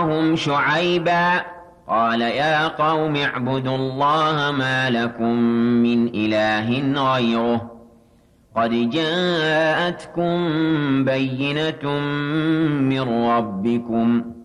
أخاهم شعيبا قال يا قوم اعبدوا الله ما لكم من إله غيره قد جاءتكم بينة من ربكم